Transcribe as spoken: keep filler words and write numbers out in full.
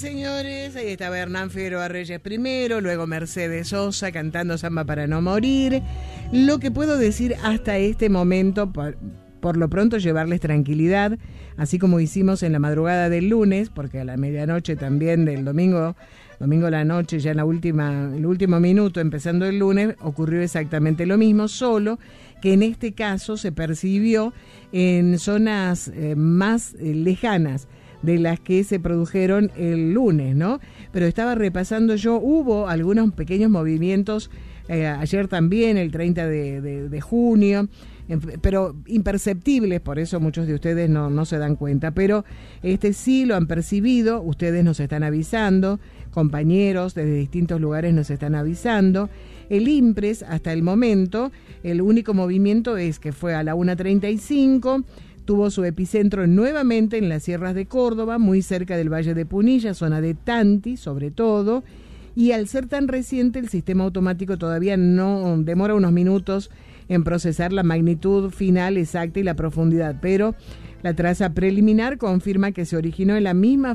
Señores, ahí estaba Hernán Figueroa Reyes primero, luego Mercedes Sosa cantando Samba para no morir. Lo que puedo decir hasta este momento, por, por lo pronto llevarles tranquilidad, así como hicimos en la madrugada del lunes, porque a la medianoche también del domingo, domingo a la noche, ya en la última, el último minuto, empezando el lunes, ocurrió exactamente lo mismo, solo que en este caso se percibió en zonas eh, más eh, lejanas de las que se produjeron el lunes, ¿no? Pero estaba repasando yo, hubo algunos pequeños movimientos, eh, ayer también, el treinta de, de, de junio, en, pero imperceptibles, por eso muchos de ustedes no, no se dan cuenta, pero este sí lo han percibido, ustedes nos están avisando, compañeros desde distintos lugares nos están avisando. El INPRES, hasta el momento, el único movimiento es que fue a la una treinta y cinco, tuvo su epicentro nuevamente en las sierras de Córdoba, muy cerca del Valle de Punilla, zona de Tanti, sobre todo, y al ser tan reciente, el sistema automático todavía no demora unos minutos en procesar la magnitud final exacta y la profundidad, pero la traza preliminar confirma que se originó en la misma